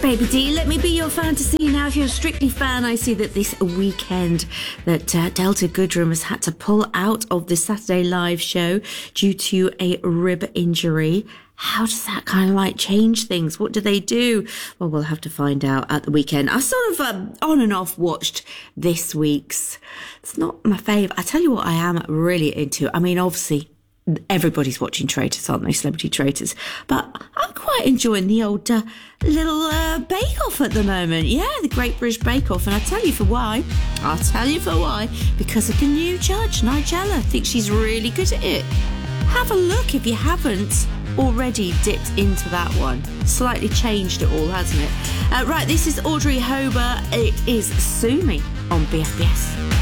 Baby D, let me be your fantasy. Now, if you're a Strictly fan, I see that this weekend that Delta Goodrem has had to pull out of the Saturday live show due to a rib injury. How does that kind of like change things? What do they do? Well, we'll have to find out at the weekend. I sort of on and off watched this week's. It's not my favourite. I tell you what I am really into. I mean, obviously, everybody's watching Traitors, aren't they? Celebrity Traitors. But I'm quite enjoying the old little bake-off at the moment. Yeah, the Great British Bake-Off. And I'll tell you for why. Because of the new judge, Nigella. I think she's really good at it. Have a look if you haven't already dipped into that one. Slightly changed it all, hasn't it? Right, this is Audrey Hober. It is Sue Me on BFBS.